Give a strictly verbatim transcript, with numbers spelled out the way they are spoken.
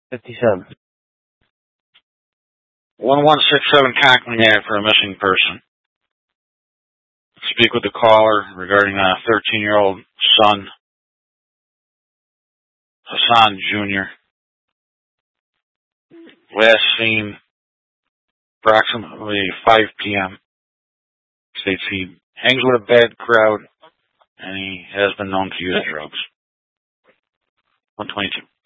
fifty-seven. one one six seven Conklin Ave for a missing person. Speak with the caller regarding a thirteen-year-old son, Hassan Junior Last seen approximately five p.m. States he hangs with a bad crowd and he has been known to use drugs. one twenty-two.